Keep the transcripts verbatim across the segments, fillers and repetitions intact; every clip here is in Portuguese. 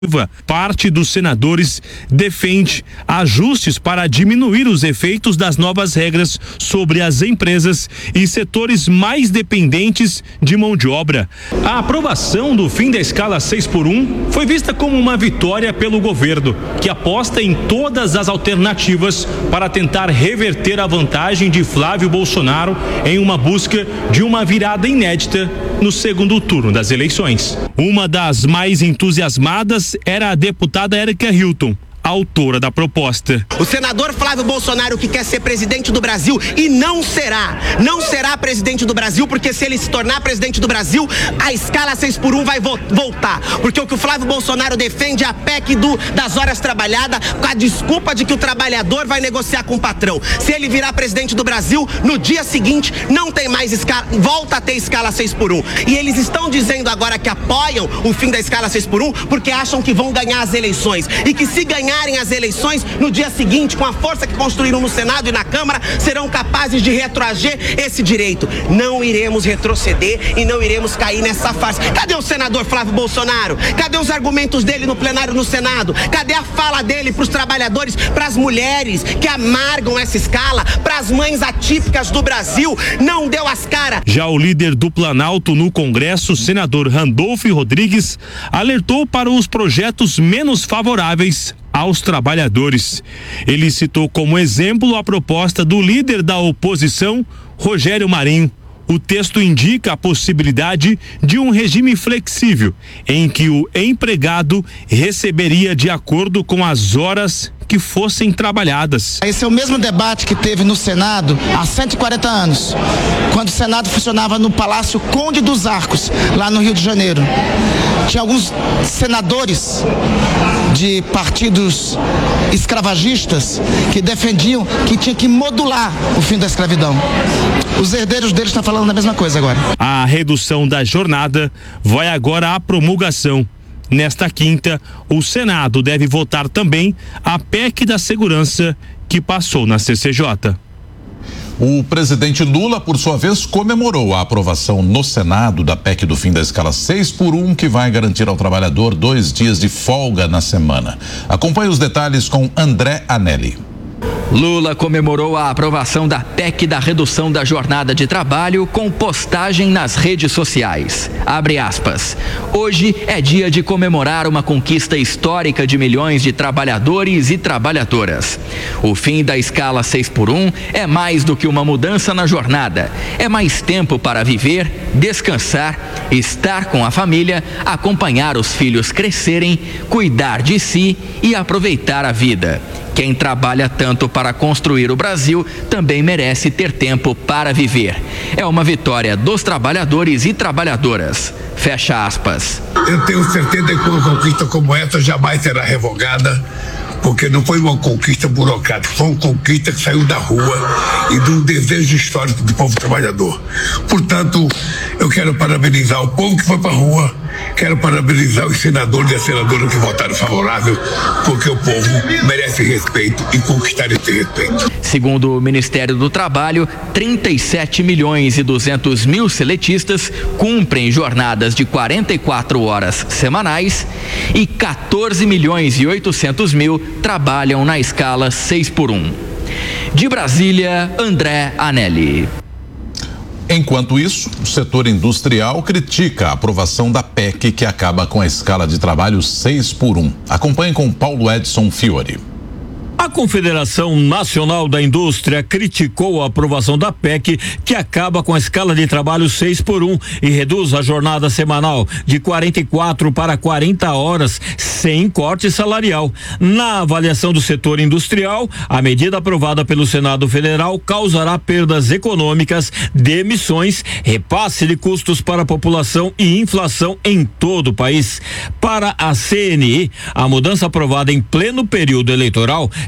Parte dos senadores defende ajustes para diminuir os efeitos das novas regras sobre as empresas e setores mais dependentes de mão de obra. A aprovação do fim da escala seis por um foi vista como uma vitória pelo governo, que aposta em todas as alternativas para tentar reverter a vantagem de Flávio Bolsonaro em uma busca de uma virada inédita no segundo turno das eleições. Uma das mais entusiasmadas era a deputada Érica Hilton, autora da proposta. O senador Flávio Bolsonaro, que quer ser presidente do Brasil e não será, não será presidente do Brasil, porque se ele se tornar presidente do Brasil, a escala seis por um vai vo- voltar, porque o que o Flávio Bolsonaro defende é a P E C do, das horas trabalhadas, com a desculpa de que o trabalhador vai negociar com o patrão. Se ele virar presidente do Brasil, no dia seguinte não tem mais escala, volta a ter escala seis por um. E eles estão dizendo agora que apoiam o fim da escala seis por um porque acham que vão ganhar as eleições e que se ganhar as eleições, no dia seguinte, com a força que construíram no Senado e na Câmara, serão capazes de retroagir esse direito. Não iremos retroceder e não iremos cair nessa farsa. Cadê o senador Flávio Bolsonaro? Cadê os argumentos dele no plenário no Senado? Cadê a fala dele para os trabalhadores, para as mulheres que amargam essa escala, para as mães atípicas do Brasil? Não deu as caras. Já o líder do Planalto no Congresso, senador Randolfo Rodrigues, alertou para os projetos menos favoráveis aos trabalhadores. Ele citou como exemplo a proposta do líder da oposição, Rogério Marinho. O texto indica a possibilidade de um regime flexível, em que o empregado receberia de acordo com as horas que fossem trabalhadas. Esse é o mesmo debate que teve no Senado há cento e quarenta anos, quando o Senado funcionava no Palácio Conde dos Arcos, lá no Rio de Janeiro. Tinha alguns senadores de partidos escravagistas que defendiam que tinha que modular o fim da escravidão. Os herdeiros deles estão falando a mesma coisa agora. A redução da jornada vai agora à promulgação. Nesta quinta, o Senado deve votar também a P E C da Segurança, que passou na C C J. O presidente Lula, por sua vez, comemorou a aprovação no Senado da P E C do fim da escala seis por um, que vai garantir ao trabalhador dois dias de folga na semana. Acompanhe os detalhes com André Anelli. Lula comemorou a aprovação da P E C da redução da jornada de trabalho com postagem nas redes sociais. Abre aspas. Hoje é dia de comemorar uma conquista histórica de milhões de trabalhadores e trabalhadoras. O fim da escala seis por um é mais do que uma mudança na jornada. É mais tempo para viver, descansar, estar com a família, acompanhar os filhos crescerem, cuidar de si e aproveitar a vida. Quem trabalha tanto para construir o Brasil também merece ter tempo para viver. É uma vitória dos trabalhadores e trabalhadoras. Fecha aspas. Eu tenho certeza que uma conquista como essa jamais será revogada, porque não foi uma conquista burocrática, foi uma conquista que saiu da rua e de um desejo histórico do povo trabalhador. Portanto, eu quero parabenizar o povo que foi para a rua, quero parabenizar os senadores e as senadoras que votaram favorável, porque o povo merece respeito e conquistar esse respeito. Segundo o Ministério do Trabalho, trinta e sete milhões e duzentos mil seletistas cumprem jornadas de quarenta e quatro horas semanais e quatorze milhões e oitocentos mil trabalham na escala seis por um. De Brasília, André Anelli. Enquanto isso, o setor industrial critica a aprovação da P E C que acaba com a escala de trabalho seis por um. Acompanhe com Paulo Edson Fiore. A Confederação Nacional da Indústria criticou a aprovação da P E C que acaba com a escala de trabalho seis por um e reduz a jornada semanal de quarenta e quatro para quarenta horas sem corte salarial. Na avaliação do setor industrial, a medida aprovada pelo Senado Federal causará perdas econômicas, demissões, repasse de custos para a população e inflação em todo o país. Para a C N I, a mudança aprovada em pleno período eleitoral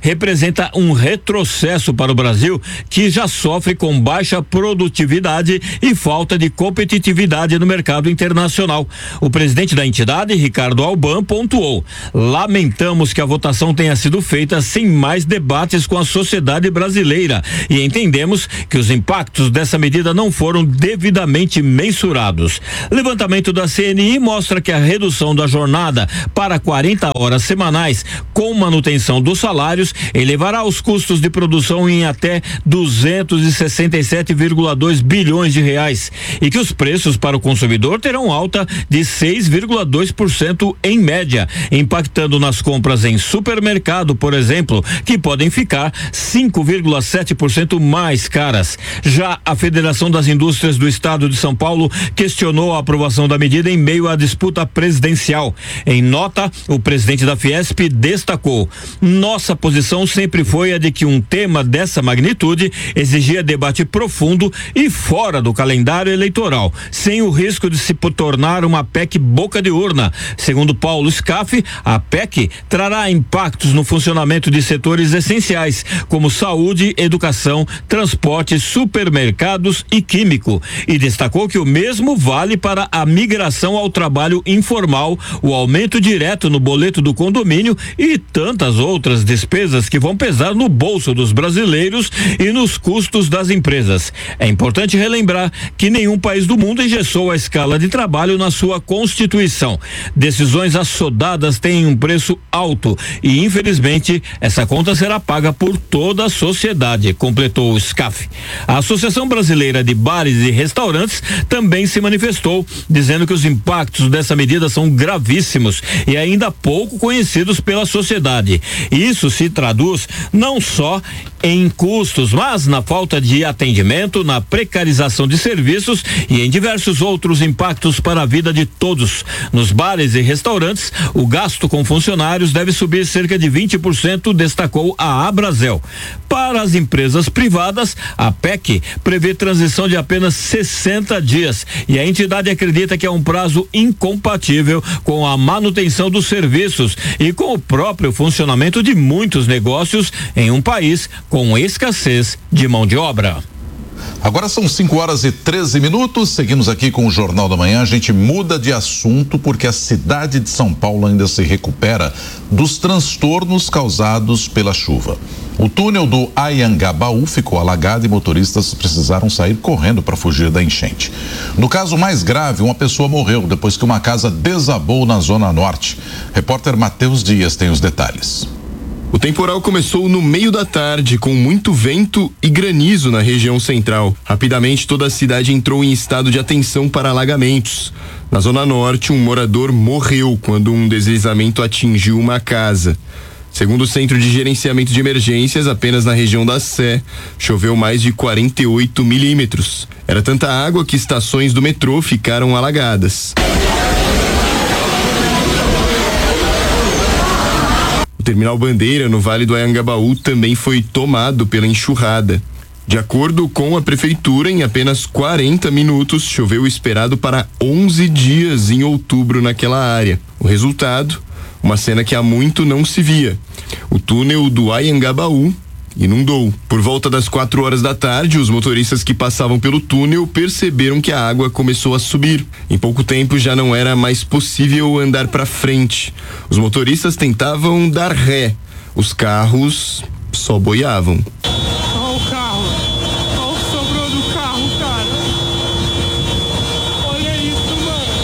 representa um retrocesso para o Brasil, que já sofre com baixa produtividade e falta de competitividade no mercado internacional. O presidente da entidade, Ricardo Alban, pontuou: lamentamos que a votação tenha sido feita sem mais debates com a sociedade brasileira e entendemos que os impactos dessa medida não foram devidamente mensurados. Levantamento da C N I mostra que a redução da jornada para quarenta horas semanais com manutenção dos salários elevará os custos de produção em até duzentos e sessenta e sete vírgula dois bilhões de reais e que os preços para o consumidor terão alta de seis vírgula dois por cento em média, impactando nas compras em supermercado, por exemplo, que podem ficar cinco vírgula sete por cento mais caras. Já a Federação das Indústrias do Estado de São Paulo questionou a aprovação da medida em meio à disputa presidencial. Em nota, o presidente da Fiesp destacou: nossa posição sempre foi a de que um tema dessa magnitude exigia debate profundo e fora do calendário eleitoral, sem o risco de se tornar uma P E C boca de urna. Segundo Paulo Scaff, a P E C trará impactos no funcionamento de setores essenciais, como saúde, educação, transporte, supermercados e químico, e destacou que o mesmo vale para a migração ao trabalho informal, o aumento direto no boleto do condomínio e tantas outras despesas que vão pesar no bolso dos brasileiros e nos custos das empresas. É importante relembrar que nenhum país do mundo engessou a escala de trabalho na sua Constituição. Decisões assodadas têm um preço alto e, infelizmente, essa conta será paga por toda a sociedade, completou o Scaff. A Associação Brasileira de Bares e Restaurantes também se manifestou, dizendo que os impactos dessa medida são gravíssimos e ainda pouco conhecidos pela sociedade. Isso se traduz não só em custos, mas na falta de atendimento, na precarização de serviços e em diversos outros impactos para a vida de todos. Nos bares e restaurantes, o gasto com funcionários deve subir cerca de vinte por cento, destacou a Abrazel. Para as empresas privadas, a P E C prevê transição de apenas sessenta dias e a entidade acredita que é um prazo incompatível com a manutenção dos serviços e com o próprio funcionamento de muitos negócios em um país com escassez de mão de obra. Agora são cinco horas e treze minutos, seguimos aqui com o Jornal da Manhã. A gente muda de assunto porque a cidade de São Paulo ainda se recupera dos transtornos causados pela chuva. O túnel do Anhangabaú ficou alagado e motoristas precisaram sair correndo para fugir da enchente. No caso mais grave, uma pessoa morreu depois que uma casa desabou na Zona Norte. Repórter Matheus Dias tem os detalhes. O temporal começou no meio da tarde, com muito vento e granizo na região central. Rapidamente, toda a cidade entrou em estado de atenção para alagamentos. Na Zona Norte, um morador morreu quando um deslizamento atingiu uma casa. Segundo o Centro de Gerenciamento de Emergências, apenas na região da Sé, choveu mais de quarenta e oito milímetros. Era tanta água que estações do metrô ficaram alagadas. O Terminal Bandeira, no Vale do Anhangabaú, também foi tomado pela enxurrada. De acordo com a prefeitura, em apenas quarenta minutos, choveu o esperado para onze dias em outubro naquela área. O resultado, uma cena que há muito não se via. O túnel do Anhangabaú inundou. Por volta das quatro horas da tarde, os motoristas que passavam pelo túnel perceberam que a água começou a subir. Em pouco tempo já não era mais possível andar para frente. Os motoristas tentavam dar ré. Os carros só boiavam. Olha o carro. Olha o que sobrou do carro, cara. Olha isso, mano.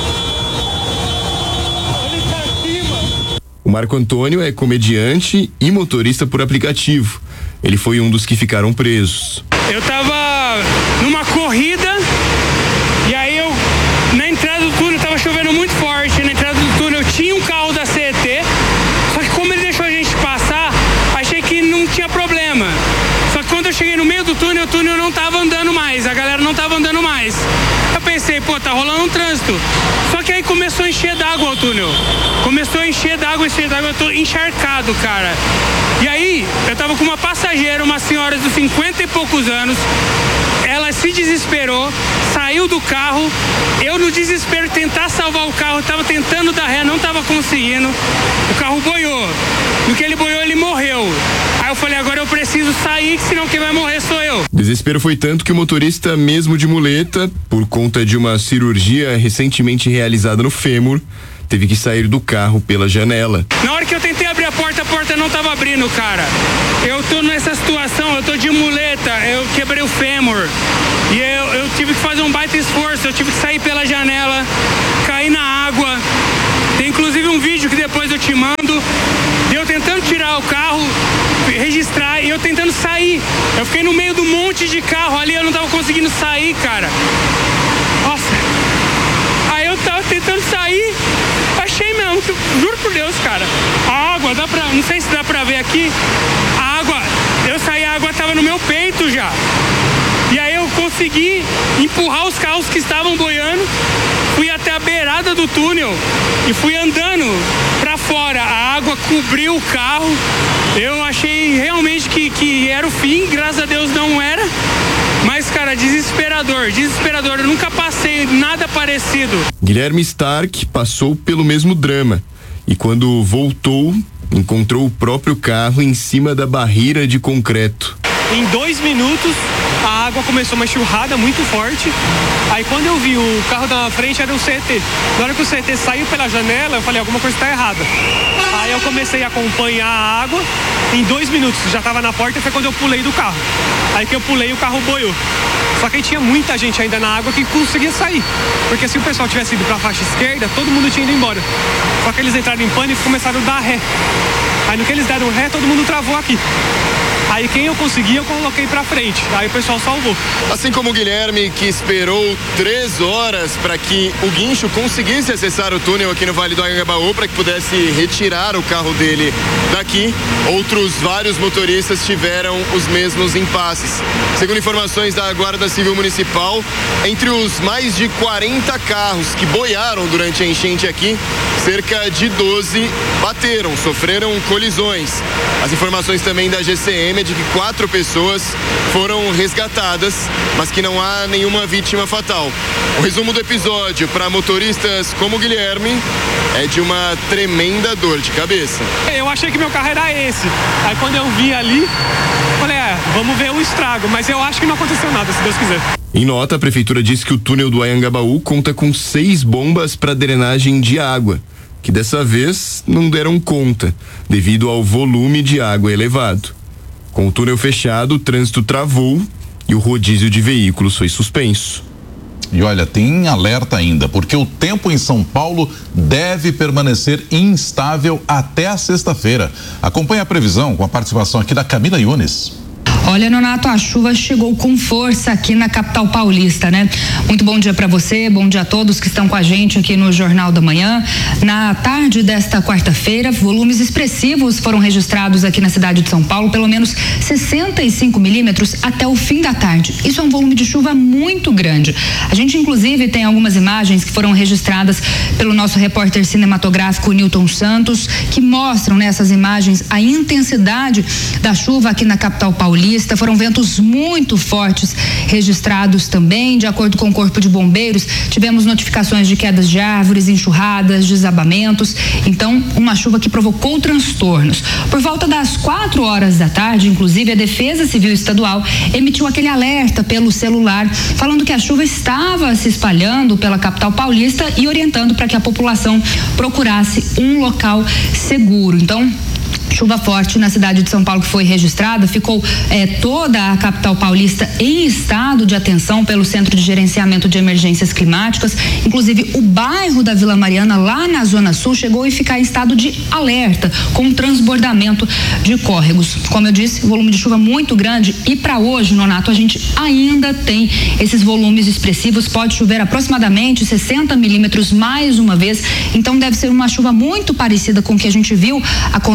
Olha isso aqui, mano. O Marco Antônio é comediante e motorista por aplicativo. Ele foi um dos que ficaram presos. Eu tava numa corrida e aí eu, na entrada do túnel, tava chovendo muito forte. Na entrada do túnel tinha um carro da C E T, só que como ele deixou a gente passar, achei que não tinha problema. Só que quando eu cheguei no meio do túnel, o túnel não tava andando mais, a galera não tava andando mais. Eu pensei, pô, tá rolando um trânsito. Só que aí come... começou a encher d'água o túnel. Começou a encher d'água, encher d'água, eu tô encharcado, cara. E aí, eu tava com uma passageira, uma senhora de cinquenta e poucos anos. Ela se desesperou, saiu do carro. Eu, no desespero, tentar salvar o carro, tava tentando dar ré, não tava conseguindo. O carro boiou. No que ele boiou, ele morreu. Aí eu falei, agora eu preciso sair, senão quem vai morrer sou eu. O desespero foi tanto que o motorista, mesmo de muleta, por conta de uma cirurgia recentemente realizada no fêmur, teve que sair do carro pela janela. Na hora que eu tentei abrir a porta, a porta não tava abrindo, cara. Eu tô nessa situação, eu tô de muleta, eu quebrei o fêmur. E eu, eu tive que fazer um baita esforço, eu tive que sair pela janela, cair na água. Tem inclusive um vídeo que depois eu te mando, de eu tentando tirar o carro, registrar, e eu tentando sair. Eu fiquei no meio do monte de carro ali, eu não tava conseguindo sair, cara. Nossa. Aí eu tava tentando sair, achei mesmo, que, juro por Deus, cara. A água, dá pra, não sei se dá pra ver aqui, a água, eu saí, a água tava no meu peito já. E aí eu consegui empurrar os carros que estavam boiando, fui até a beirada do túnel e fui andando pra fora. A água cobriu o carro, eu achei realmente que, que era o fim, graças a Deus não era. Mas, cara, desesperador, desesperador, eu nunca passei nada parecido. Guilherme Stark passou pelo mesmo drama e quando voltou, encontrou o próprio carro em cima da barreira de concreto. Em dois minutos, a água começou uma enxurrada muito forte. Aí quando eu vi o carro da frente, era um C T. Na hora que o C T saiu pela janela, eu falei, alguma coisa está errada. Aí eu comecei a acompanhar a água. Em dois minutos, já estava na porta, e foi quando eu pulei do carro. Aí que eu pulei, o carro boiou. Só que aí tinha muita gente ainda na água que conseguia sair. Porque se o pessoal tivesse ido para a faixa esquerda, todo mundo tinha ido embora. Só que eles entraram em pânico e começaram a dar ré. Aí no que eles deram ré, todo mundo travou aqui. Aí quem eu consegui, eu coloquei pra frente. Aí o pessoal salvou. Assim como o Guilherme, que esperou três horas para que o guincho conseguisse acessar o túnel aqui no Vale do Anhangabaú, para que pudesse retirar o carro dele daqui, outros vários motoristas tiveram os mesmos impasses. Segundo informações da Guarda Civil Municipal, entre os mais de quarenta carros que boiaram durante a enchente aqui, cerca de doze bateram, sofreram colisões. As informações também da G C M é de que quatro pessoas foram resgatadas, mas que não há nenhuma vítima fatal. O resumo do episódio para motoristas como o Guilherme é de uma tremenda dor de cabeça. Eu achei que meu carro era esse. Aí quando eu vi ali, falei, é, vamos ver o estrago, mas eu acho que não aconteceu nada, se Deus quiser. Em nota, a prefeitura disse que o túnel do Anhangabaú conta com seis bombas para drenagem de água, que dessa vez não deram conta, devido ao volume de água elevado. Com o túnel fechado, o trânsito travou e o rodízio de veículos foi suspenso. E olha, tem alerta ainda, porque o tempo em São Paulo deve permanecer instável até a sexta-feira. Acompanhe a previsão com a participação aqui da Camila Yunes. Olha, Nonato, a chuva chegou com força aqui na capital paulista, né? Muito bom dia para você, bom dia a todos que estão com a gente aqui no Jornal da Manhã. Na tarde desta quarta-feira, volumes expressivos foram registrados aqui na cidade de São Paulo, pelo menos sessenta e cinco milímetros até o fim da tarde. Isso é um volume de chuva muito grande. A gente, inclusive, tem algumas imagens que foram registradas pelo nosso repórter cinematográfico Newton Santos, que mostram nessas imagens a intensidade da chuva aqui na capital paulista. Foram ventos muito fortes registrados também. De acordo com o Corpo de Bombeiros, tivemos notificações de quedas de árvores, enxurradas, desabamentos. Então, uma chuva que provocou transtornos. Por volta das quatro horas da tarde, inclusive, a Defesa Civil Estadual emitiu aquele alerta pelo celular, falando que a chuva estava se espalhando pela capital paulista e orientando para que a população procurasse um local seguro. Então, chuva forte na cidade de São Paulo que foi registrada, ficou eh, toda a capital paulista em estado de atenção pelo Centro de Gerenciamento de Emergências Climáticas. Inclusive, o bairro da Vila Mariana, lá na Zona Sul, chegou a ficar em estado de alerta, com transbordamento de córregos. Como eu disse, volume de chuva muito grande, e para hoje, Nonato, a gente ainda tem esses volumes expressivos. Pode chover aproximadamente sessenta milímetros mais uma vez, então deve ser uma chuva muito parecida com o que a gente viu acontecendo ontem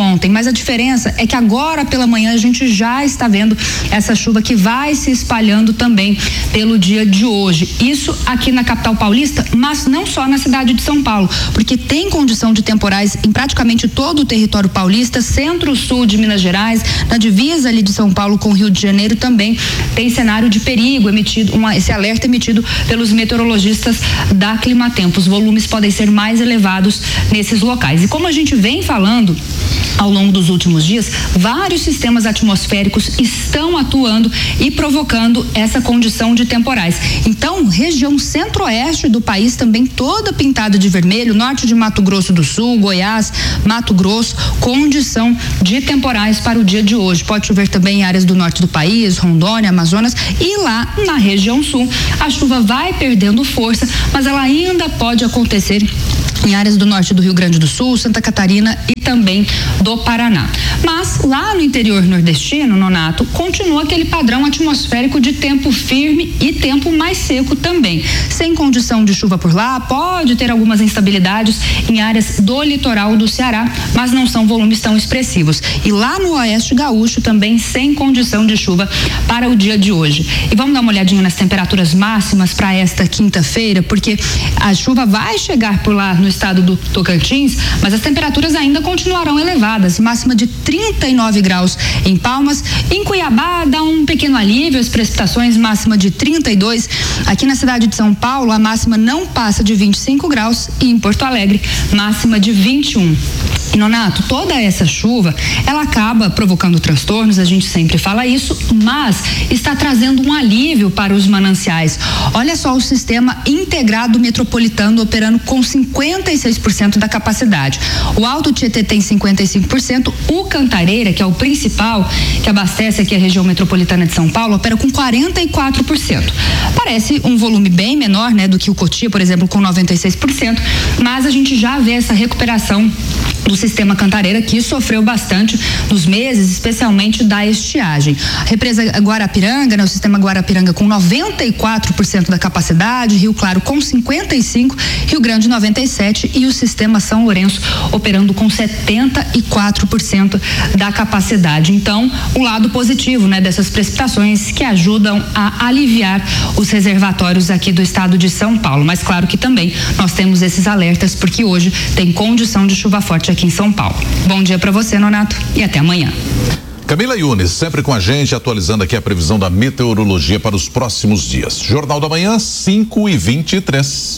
ontem, mas a diferença é que agora pela manhã a gente já está vendo essa chuva que vai se espalhando também pelo dia de hoje. Isso aqui na capital paulista, mas não só na cidade de São Paulo, porque tem condição de temporais em praticamente todo o território paulista, centro-sul de Minas Gerais, na divisa ali de São Paulo com o Rio de Janeiro também tem cenário de perigo emitido, uma, esse alerta emitido pelos meteorologistas da Climatempo. Os volumes podem ser mais elevados nesses locais. E como a gente vem falando ao longo dos últimos dias, vários sistemas atmosféricos estão atuando e provocando essa condição de temporais. Então, região centro-oeste do país também toda pintada de vermelho, norte de Mato Grosso do Sul, Goiás, Mato Grosso, condição de temporais para o dia de hoje. Pode chover também em áreas do norte do país, Rondônia, Amazonas, e lá na região sul a chuva vai perdendo força, mas ela ainda pode acontecer em áreas do norte do Rio Grande do Sul, Santa Catarina e também do Paraná. Mas lá no interior nordestino, Nonato, continua aquele padrão atmosférico de tempo firme e tempo mais seco também. Sem condição de chuva por lá, pode ter algumas instabilidades em áreas do litoral do Ceará, mas não são volumes tão expressivos. E lá no oeste gaúcho também sem condição de chuva para o dia de hoje. E vamos dar uma olhadinha nas temperaturas máximas para esta quinta-feira, porque a chuva vai chegar por lá no estado do Tocantins, mas as temperaturas ainda continuarão elevadas, máxima de trinta e nove graus em Palmas. Em Cuiabá dá um pequeno alívio, as precipitações máxima de trinta e dois. Aqui na cidade de São Paulo a máxima não passa de vinte e cinco graus e em Porto Alegre máxima de vinte e um. E Nonato, toda essa chuva, ela acaba provocando transtornos, a gente sempre fala isso, mas está trazendo um alívio para os mananciais. Olha só o sistema integrado metropolitano operando com cinquenta e seis por cento da capacidade. O Alto Tietê tem cinquenta e cinco por cento, o Cantareira, que é o principal, que abastece aqui a região metropolitana de São Paulo, opera com quarenta e quatro por cento. Parece um volume bem menor, né, do que o Cotia, por exemplo, com noventa e seis por cento, mas a gente já vê essa recuperação do sistema Cantareira, que sofreu bastante nos meses, especialmente da estiagem. A represa Guarapiranga, né, o sistema Guarapiranga com noventa e quatro por cento da capacidade, Rio Claro com cinquenta e cinco por cento, Rio Grande noventa e sete por cento e o sistema São Lourenço operando com setenta e quatro por cento da capacidade. Então, o lado positivo, né, dessas precipitações que ajudam a aliviar os reservatórios aqui do estado de São Paulo. Mas claro que também nós temos esses alertas porque hoje tem condição de chuva forte aqui em São Paulo. Bom dia para você, Nonato, e até amanhã. Camila Yunes, sempre com a gente, atualizando aqui a previsão da meteorologia para os próximos dias. Jornal da Manhã, cinco e vinte e três.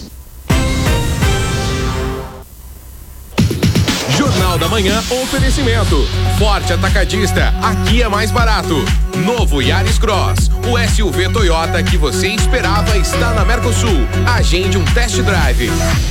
Jornal da Manhã, oferecimento. Forte Atacadista, aqui é mais barato. Novo Yaris Cross, o S U V Toyota que você esperava está na Mercosul. Agende um test drive.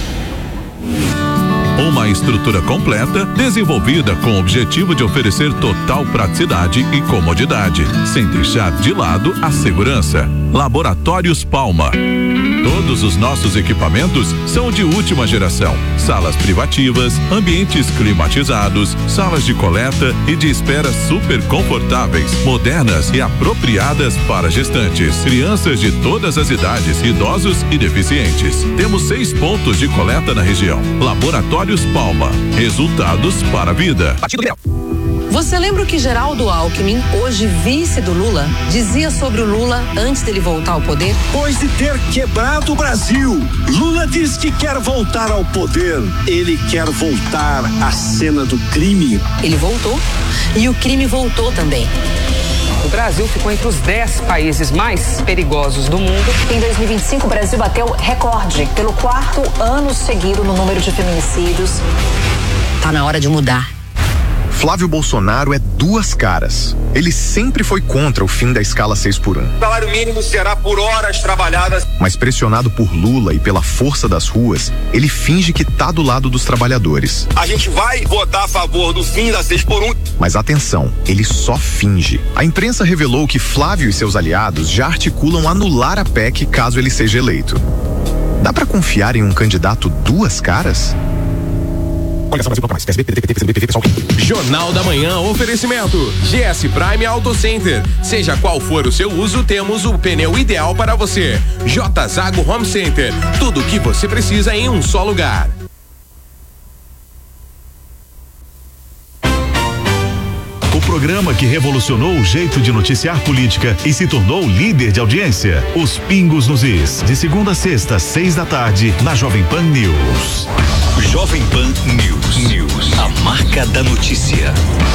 Uma estrutura completa, desenvolvida com o objetivo de oferecer total praticidade e comodidade, sem deixar de lado a segurança. Laboratórios Palma. Todos os nossos equipamentos são de última geração. Salas privativas, ambientes climatizados, salas de coleta e de espera super confortáveis, modernas e apropriadas para gestantes, crianças de todas as idades, idosos e deficientes. Temos seis pontos de coleta na região. Laboratórios Palma. Resultados para a vida. Você lembra o que Geraldo Alckmin, hoje vice do Lula, dizia sobre o Lula antes dele voltar ao poder? Depois de ter quebrado o Brasil, Lula diz que quer voltar ao poder. Ele quer voltar à cena do crime. Ele voltou e o crime voltou também. O Brasil ficou entre os dez países mais perigosos do mundo. Em dois mil e vinte e cinco, o Brasil bateu recorde pelo quarto ano seguido no número de feminicídios. Tá na hora de mudar. Flávio Bolsonaro é duas caras. Ele sempre foi contra o fim da escala seis por um. O salário mínimo será por horas trabalhadas. Mas pressionado por Lula e pela força das ruas, ele finge que tá do lado dos trabalhadores. A gente vai votar a favor do fim da seis por um. Mas atenção, ele só finge. A imprensa revelou que Flávio e seus aliados já articulam anular a P E C caso ele seja eleito. Dá pra confiar em um candidato duas caras? Jornal da Manhã, oferecimento G S Prime Auto Center. Seja qual for o seu uso, temos o pneu ideal para você. J Zago Home Center, tudo o que você precisa em um só lugar. programa que revolucionou o jeito de noticiar política e se tornou líder de audiência. Os Pingos nos Is, de segunda a sexta, seis da tarde, na Jovem Pan News. Jovem Pan News. News. A marca da notícia.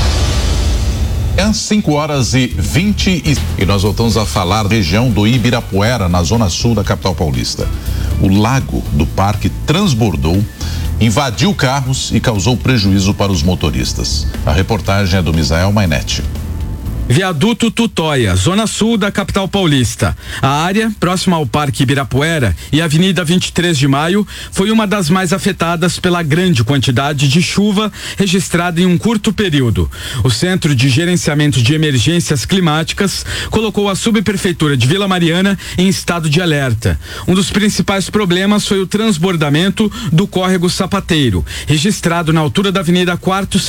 É cinco horas e vinte e, e nós voltamos a falar da região do Ibirapuera, na zona sul da capital paulista. O lago do parque transbordou, invadiu carros e causou prejuízo para os motoristas. A reportagem é do Misael Mainetti. Viaduto Tutóia, zona sul da capital paulista. A área, próxima ao Parque Ibirapuera e Avenida vinte e três de maio, foi uma das mais afetadas pela grande quantidade de chuva registrada em um curto período. O Centro de Gerenciamento de Emergências Climáticas colocou a subprefeitura de Vila Mariana em estado de alerta. Um dos principais problemas foi o transbordamento do córrego Sapateiro, registrado na altura da Avenida Quarto